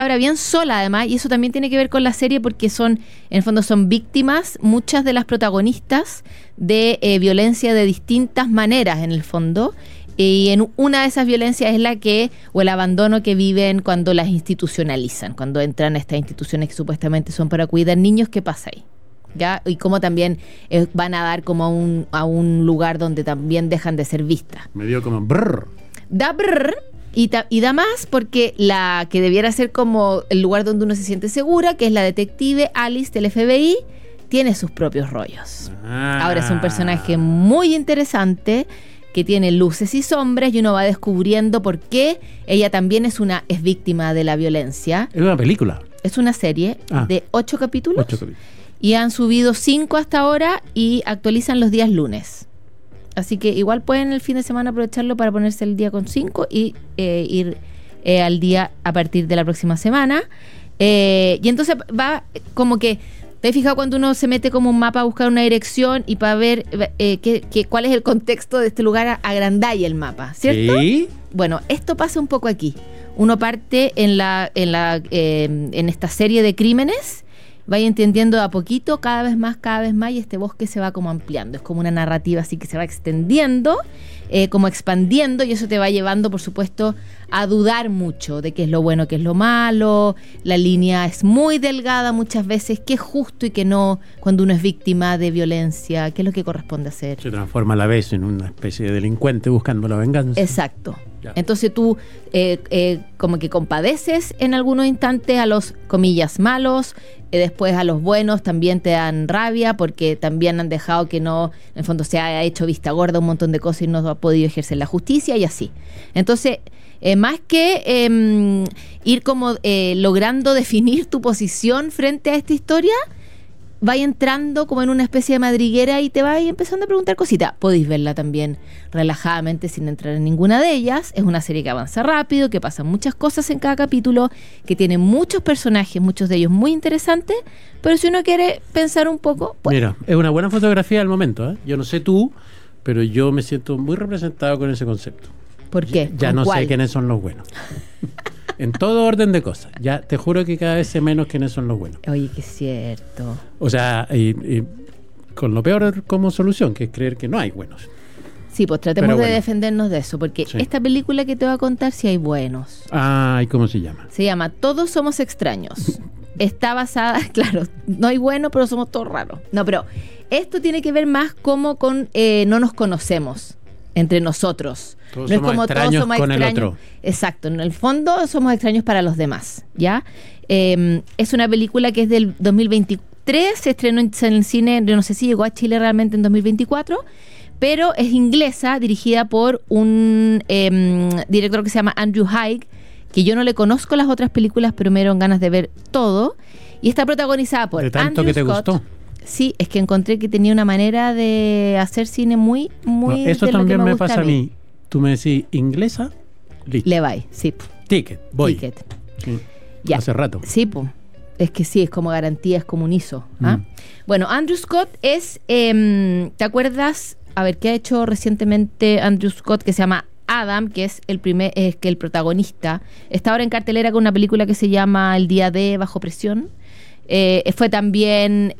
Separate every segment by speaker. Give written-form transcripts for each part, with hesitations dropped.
Speaker 1: Ahora bien sola además, y eso también tiene que ver con la serie porque en el fondo son víctimas, muchas de las protagonistas de violencia de distintas maneras en el fondo, y en una de esas violencias es el abandono que viven cuando las institucionalizan, cuando entran a estas instituciones que supuestamente son para cuidar niños. ¿Qué pasa ahí? ¿Ya? Y cómo también van a dar como a un lugar donde también dejan de ser vistas.
Speaker 2: Me dio como brrr.
Speaker 1: Da brrr. Y da más porque la que debiera ser como el lugar donde uno se siente segura, que es la detective Alice del FBI, tiene sus propios rollos. Ahora es un personaje muy interesante que tiene luces y sombras y uno va descubriendo por qué ella también es víctima de la violencia.
Speaker 2: Es una película.
Speaker 1: Es una serie de 8 capítulos.
Speaker 2: 8 capítulos.
Speaker 1: Y han subido 5 hasta ahora y actualizan los días lunes. Así que igual pueden el fin de semana aprovecharlo para ponerse el día con 5 y ir al día a partir de la próxima semana. Y entonces va como que, ¿te has fijado cuando uno se mete como un mapa a buscar una dirección y para ver cuál es el contexto de este lugar, agrandáis el mapa, ¿cierto?
Speaker 2: Sí.
Speaker 1: Bueno, esto pasa un poco aquí. Uno parte en esta serie de crímenes, vaya entendiendo de a poquito, cada vez más, y este bosque se va como ampliando. Es como una narrativa así que se va extendiendo, como expandiendo, y eso te va llevando, por supuesto, a dudar mucho de qué es lo bueno, qué es lo malo. La línea es muy delgada muchas veces, qué es justo y qué no, cuando uno es víctima de violencia, qué es lo que corresponde hacer.
Speaker 2: Se transforma a la vez en una especie de delincuente buscando la venganza.
Speaker 1: Exacto.
Speaker 2: Ya.
Speaker 1: Entonces tú como que compadeces en algunos instantes a los, comillas, malos, después a los buenos también te dan rabia porque también han dejado que no, en el fondo se haya hecho vista gorda un montón de cosas y no ha podido ejercer la justicia y así. Entonces, más que ir como logrando definir tu posición frente a esta historia, vais entrando como en una especie de madriguera y te vais empezando a preguntar cositas. Podéis verla también relajadamente sin entrar en ninguna de ellas. Es una serie que avanza rápido, que pasan muchas cosas en cada capítulo, que tiene muchos personajes, muchos de ellos muy interesantes, pero si uno quiere pensar un poco... Pues,
Speaker 2: mira, es una buena fotografía al momento, ¿eh? Yo no sé tú, pero yo me siento muy representado con ese concepto.
Speaker 1: ¿Por qué?
Speaker 2: Ya no
Speaker 1: ¿Cuál?
Speaker 2: sé quiénes son los buenos. En todo orden de cosas. Ya te juro que cada vez sé menos quiénes son los buenos.
Speaker 1: Oye, que es cierto.
Speaker 2: O sea, y con lo peor como solución, que es creer que no hay buenos.
Speaker 1: Sí, pues tratemos
Speaker 2: Pero
Speaker 1: de
Speaker 2: bueno.
Speaker 1: defendernos de eso, porque
Speaker 2: Sí.
Speaker 1: esta película que te voy a contar sí hay buenos.
Speaker 2: Ay, ¿cómo se llama?
Speaker 1: Se llama Todos somos extraños. Está basada, claro, no hay bueno, pero somos todos raros. No, pero esto tiene que ver más como con no nos conocemos entre nosotros.
Speaker 2: Todos
Speaker 1: no es
Speaker 2: somos
Speaker 1: como
Speaker 2: extraños
Speaker 1: todos somos
Speaker 2: con el
Speaker 1: extraños.
Speaker 2: otro.
Speaker 1: Exacto, en el fondo somos extraños para los demás, ¿ya? Es una película que es del 2023, se estrenó en el cine, yo no sé si llegó a Chile realmente en 2024, pero es inglesa, dirigida por un director que se llama Andrew Haigh, que yo no le conozco las otras películas, pero me dieron ganas de ver todo, y está protagonizada por
Speaker 2: De tanto
Speaker 1: Andrew
Speaker 2: que te
Speaker 1: Scott.
Speaker 2: gustó.
Speaker 1: Sí, es que encontré que tenía una manera de hacer cine muy
Speaker 2: No, eso
Speaker 1: de lo
Speaker 2: también
Speaker 1: que
Speaker 2: me
Speaker 1: gusta
Speaker 2: pasa a mí. Tú me decís, ¿inglesa? Listo.
Speaker 1: Levi, sí.
Speaker 2: Ticket, voy.
Speaker 1: Ticket.
Speaker 2: Sí.
Speaker 1: Ya.
Speaker 2: Hace rato.
Speaker 1: Sí, pues. Es que sí, es como garantía, es como un ISO. ¿Ah? Bueno, Andrew Scott es, ¿te acuerdas? A ver, ¿qué ha hecho recientemente Andrew Scott que se llama Adam, que es el protagonista? Está ahora en cartelera con una película que se llama El día de Bajo presión. Fue también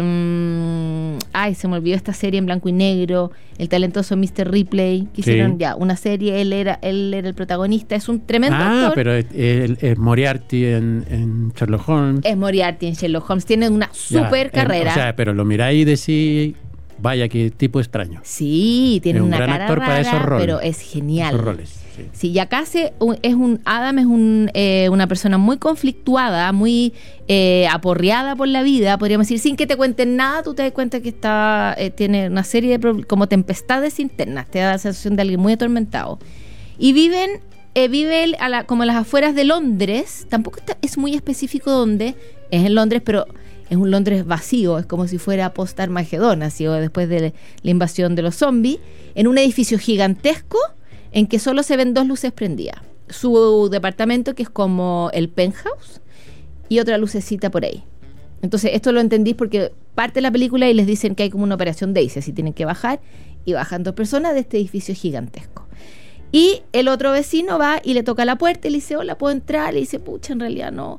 Speaker 1: se me olvidó esta serie en blanco y negro, El talentoso Mr. Ripley, que hicieron ya una serie, él era el protagonista, es un tremendo actor.
Speaker 2: Pero es Moriarty en Sherlock Holmes.
Speaker 1: Es Moriarty en Sherlock Holmes, tiene una super carrera.
Speaker 2: O sea, pero lo miráis y decís, vaya, qué tipo extraño.
Speaker 1: Sí, tiene
Speaker 2: Es un
Speaker 1: una
Speaker 2: gran
Speaker 1: cara
Speaker 2: actor
Speaker 1: rara,
Speaker 2: para esos roles.
Speaker 1: pero es genial.
Speaker 2: Esos roles, sí.
Speaker 1: Sí, y acá Adam es una persona muy conflictuada, muy aporreada por la vida, podríamos decir, sin que te cuenten nada, tú te das cuenta que tiene una serie de como tempestades internas, te da la sensación de alguien muy atormentado. Y vive él como a las afueras de Londres, tampoco es muy específico dónde, es en Londres, pero es un Londres vacío, es como si fuera post-Armagedón, así, o después de la invasión de los zombies, en un edificio gigantesco en que solo se ven 2 luces prendidas. Su departamento, que es como el penthouse, y otra lucecita por ahí. Entonces, esto lo entendís porque parte de la película y les dicen que hay como una operación Daisy, así tienen que bajar, y bajan 2 personas de este edificio gigantesco. Y el otro vecino va y le toca la puerta y le dice, hola, ¿puedo entrar? Y le dice, pucha, en realidad no.